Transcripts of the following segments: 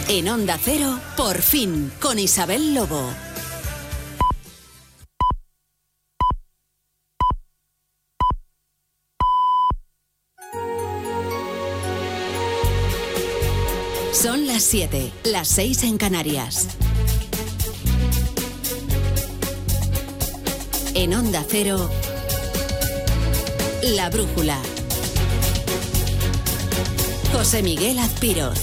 En Onda Cero, Por fin, con Isabel Lobo. Son las 7, las 6 en Canarias. En Onda Cero, La Brújula. José Miguel Azpiroz.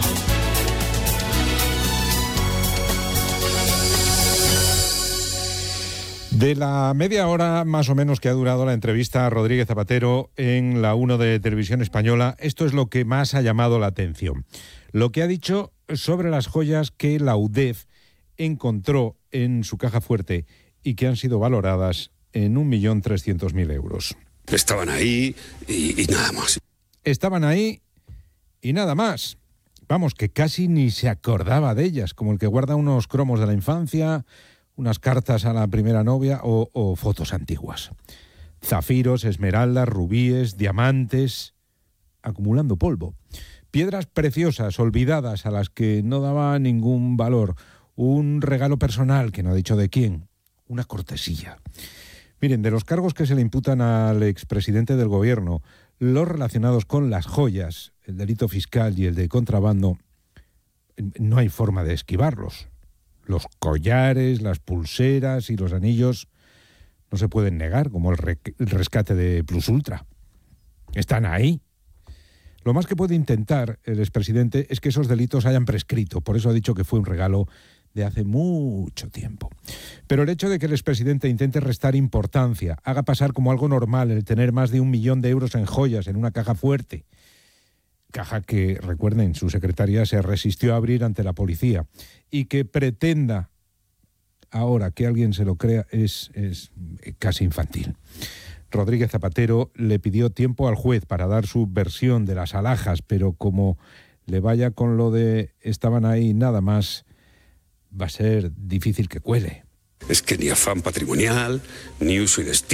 De la media hora más o menos que ha durado la entrevista a Rodríguez Zapatero en la 1 de Televisión Española, esto es lo que más ha llamado la atención. Lo que ha dicho sobre las joyas que la UDEF encontró en su caja fuerte y que han sido valoradas en 1.300.000 euros. Estaban ahí y nada más. Estaban ahí y nada más. Vamos, que casi ni se acordaba de ellas, como el que guarda unos cromos de la infancia, unas cartas a la primera novia o fotos antiguas. Zafiros, esmeraldas, rubíes, diamantes, acumulando polvo. Piedras preciosas, olvidadas, a las que no daba ningún valor. Un regalo personal, que no ha dicho de quién. Una cortesía. Miren, de los cargos que se le imputan al expresidente del gobierno, los relacionados con las joyas, el delito fiscal y el de contrabando, no hay forma de esquivarlos. Los collares, las pulseras y los anillos no se pueden negar, como el rescate de Plus Ultra. Están ahí. Lo más que puede intentar el expresidente es que esos delitos hayan prescrito. Por eso ha dicho que fue un regalo de hace mucho tiempo. Pero el hecho de que el expresidente intente restar importancia, haga pasar como algo normal el tener más de 1 millón de euros en joyas en una caja fuerte, caja que, recuerden, su secretaria se resistió a abrir ante la policía, y que pretenda ahora que alguien se lo crea es casi infantil. Rodríguez Zapatero le pidió tiempo al juez para dar su versión de las alhajas, pero como le vaya con lo de estaban ahí nada más, va a ser difícil que cuele. Es que ni afán patrimonial, ni uso y destino.